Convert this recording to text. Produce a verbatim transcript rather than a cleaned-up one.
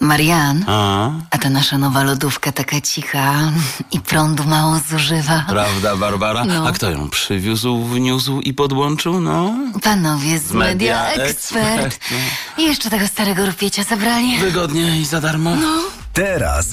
Marian, A? a ta nasza nowa lodówka taka cicha i prądu mało zużywa. Prawda, Barbara? No. A kto ją przywiózł, wniósł i podłączył? No? Panowie z Media Media Expert. Expert, I jeszcze tego starego rupiecia zabrali. Wygodnie i za darmo? Teraz